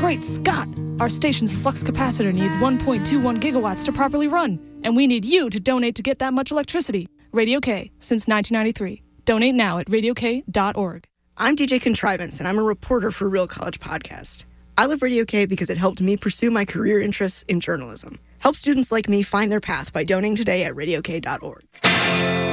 Great Scott! Our station's flux capacitor needs 1.21 gigawatts to properly run, and we need you to donate to get that much electricity. Radio K, since 1993. Donate now at radiok.org. I'm DJ Contrivance, and I'm a reporter for Real College Podcast. I love Radio K because it helped me pursue my career interests in journalism. Help students like me find their path by donating today at radiok.org.